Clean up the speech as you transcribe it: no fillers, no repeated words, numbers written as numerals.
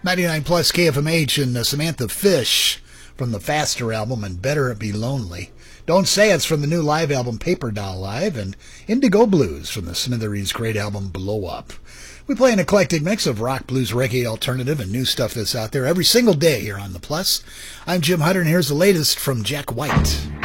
99 plus KFMH and Samantha Fish from the Faster album and Better It Be Lonely. Don't Say It's from the new live album Paper Doll Live, and Indigo Blues from the Smithereens' great album Blow Up. We play an eclectic mix of rock, blues, reggae, alternative, and new stuff that's out there every single day here on The Plus. I'm Jim Hutter, and here's the latest from Jack White.